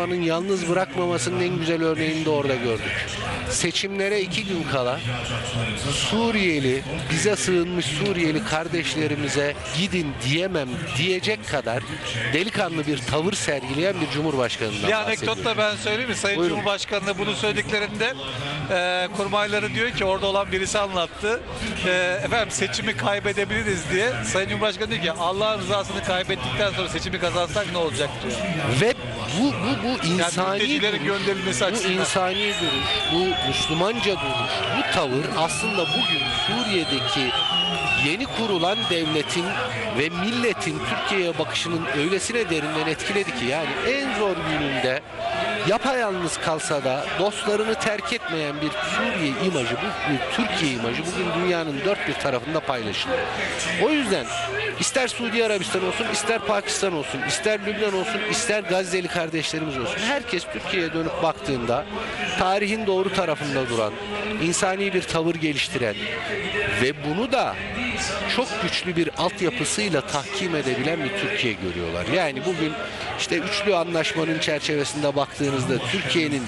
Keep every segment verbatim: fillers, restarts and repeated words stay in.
Erdoğan'ın yalnız bırakmamasının en güzel örneğini de orada gördük. Seçimlere iki gün kala Suriyeli, bize sığınmış Suriyeli kardeşlerimize gidin diyemem diyecek kadar delikanlı bir tavır sergileyen bir Cumhurbaşkanı'ndan Bir bahsediyorum. anekdot da ben söyleyeyim mi? Sayın Buyurun. Cumhurbaşkanı'na bunu söylediklerinde e, kurmayları diyor ki, orada olan birisi anlattı. E, efendim seçimi kaybedebiliriz diye. Sayın Cumhurbaşkanı diyor ki Allah'ın rızasını kaybettikten sonra seçimi kazansak ne olacak diyor. Ve bu bu bu insani mültecilerin duruş, gönderilmesi bu açısından. insani duruş, bu Müslümanca duruş, bu tavır aslında bugün Suriye'deki yeni kurulan devletin ve milletin Türkiye'ye bakışının öylesine derinden etkiledi ki, yani en zor gününde yapayalnız kalsa da dostlarını terk etmeyen bir Suriye imajı, bu bir Türkiye imajı bugün dünyanın dört bir tarafında paylaşılıyor. O yüzden ister Suudi Arabistan olsun, ister Pakistan olsun, ister Lübnan olsun, ister Gazze'li kardeşlerimiz olsun, herkes Türkiye'ye dönüp baktığında tarihin doğru tarafında duran, insani bir tavır geliştiren ve bunu da çok güçlü bir altyapısıyla tahkim edebilen bir Türkiye görüyorlar. Yani bugün işte üçlü anlaşmanın çerçevesinde baktığınızda Türkiye'nin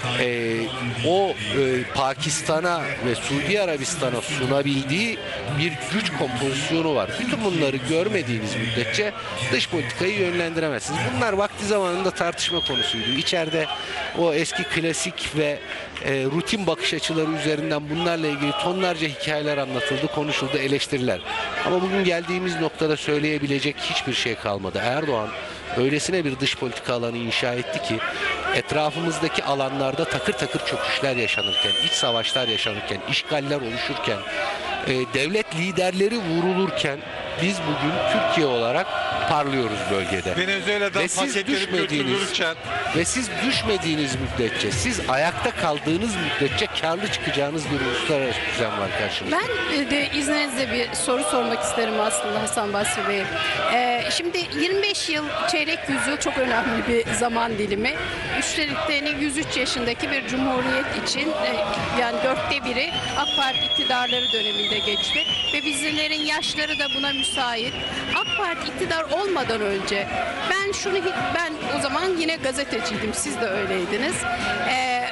e, o e, Pakistan'a ve Suudi Arabistan'a sunabildiği bir güç kompozisyonu var. Bütün bunları görmediğiniz müddetçe dış politikayı yönlendiremezsiniz. Bunlar vakti zamanında tartışma konusuydu. İçeride o eski klasik ve e, rutin bakış açıları üzerinden bunlarla ilgili tonlarca hikayeler anlatıldı, konuşuldu, eleştiriler. Ama bugün geldiğimiz noktada söyleyebilecek hiçbir şey kalmadı. Erdoğan öylesine bir dış politika alanı inşa etti ki etrafımızdaki alanlarda takır takır çöküşler yaşanırken, iç savaşlar yaşanırken, işgaller oluşurken, e, devlet liderleri vurulurken biz bugün Türkiye olarak parlıyoruz bölgede. Venezuela'dan Ve siz paketleri düşmediğiniz götürülürken ve siz düşmediğiniz müddetçe, siz ayakta kaldığınız müddetçe karlı çıkacağınız bir uluslararası düzen var karşımızda. Ben de izninizle bir soru sormak isterim aslında Hasan Basri Bey. Ee, şimdi yirmi beş yıl, çeyrek yüzyıl çok önemli bir zaman dilimi. Üstelik de hani yüz üç yaşındaki bir cumhuriyet için e, yani dörtte biri AK Parti iktidarları döneminde geçti. Ve bizlerin yaşları da buna müsait. AK Parti iktidar olmadan önce ben şunu ben o zaman yine gazeteciydim, siz de öyleydiniz. Ee,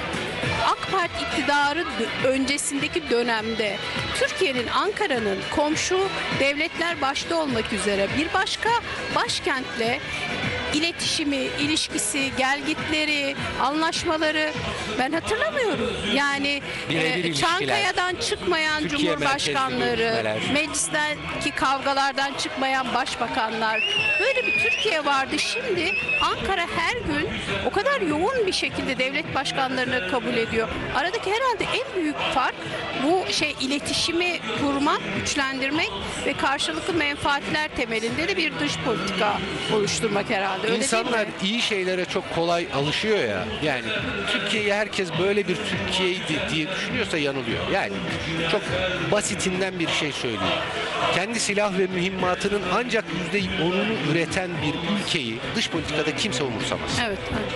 AK Parti iktidarı öncesindeki dönemde Türkiye'nin, Ankara'nın komşu devletler başta olmak üzere bir başka başkentle iletişimi, ilişkisi, gelgitleri, anlaşmaları ben hatırlamıyorum. Yani e, Çankaya'dan çıkmayan Türkiye cumhurbaşkanları, merkezli görüşmeler. meclisteki kavgalardan çıkmayan başbakanlar, böyle bir Türkiye vardı. Şimdi Ankara her gün o kadar yoğun bir şekilde devlet başkanlarını kabul ediyor. Aradaki herhalde en büyük fark bu şey iletişimi kurmak, güçlendirmek ve karşılıklı menfaatler temelinde de bir dış politika oluşturmak herhalde. Öyle İnsanlar değil mi? iyi şeylere çok kolay alışıyor ya. Yani Türkiye'yi herkes böyle bir Türkiye'ydi diye düşünüyorsa yanılıyor. Yani çok basitinden bir şey söyleyeyim. Kendi silah ve mühimmatının ancak yüzde onunu üreten bir ülkeyi dış politikada kimse umursamaz. Evet. evet.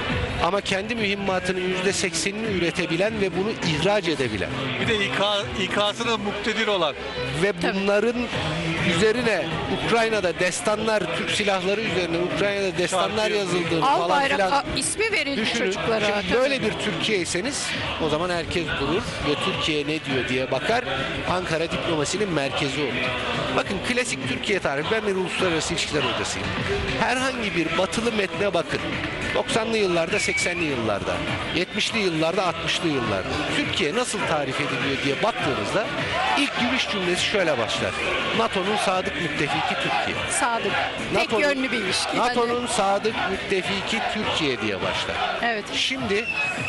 Ama kendi mühimmatının yüzde seksenini üretebilen ve bunu ihraç edebilen bir de İK, İK'sına muktedir olan ve Tabii. bunların üzerine Ukrayna'da destanlar, Türk silahları üzerine Ukrayna'da destanlar Şarkı yazıldığını Al falan bayrak filan a- ismi verildi düşünün. çocuklara. Şimdi Tabii. böyle bir Türkiye'yseniz o zaman herkes durur ve Türkiye ne diyor diye bakar. Ankara diplomasinin merkezi olur. Bakın klasik Türkiye tarihi. Ben bir uluslararası ilişkiler hocasıyım. Herhangi bir batılı metne bakın. doksanlı yıllarda, seksenli yıllarda, yetmişli yıllarda, altmışlı yıllarda Türkiye nasıl tarif ediliyor diye baktığınızda ilk giriş cümlesi şöyle başlar. NATO'nun sadık müttefiki Türkiye. Sadık. Tek NATO'nun- yönlü bir ilişki. NATO'nun sadık müttefiki Türkiye diye başlar. Evet. Şimdi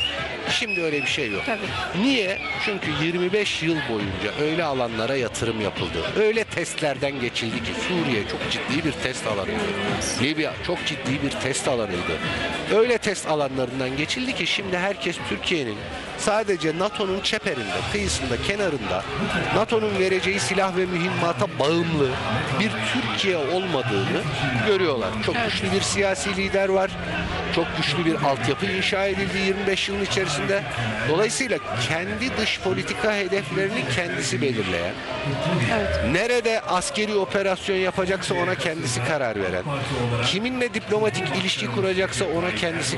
Şimdi öyle bir şey yok. Tabii. Niye? Çünkü yirmi beş yıl boyunca öyle alanlara yatırım yapıldı. Öyle testlerden geçildi ki Suriye çok ciddi bir test alanıydı. Libya çok ciddi bir test alanıydı. Öyle test alanlarından geçildi ki şimdi herkes Türkiye'nin sadece NATO'nun çeperinde, kıyısında, kenarında NATO'nun vereceği silah ve mühimmata bağımlı bir Türkiye olmadığını görüyorlar. Çok güçlü bir siyasi lider var. Çok güçlü bir altyapı inşa edildi yirmi beş yılın içerisinde. Dolayısıyla kendi dış politika hedeflerini kendisi belirleyen, nerede askeri operasyon yapacaksa ona kendisi karar veren, kiminle diplomatik ilişki kuracaksa ona kendisi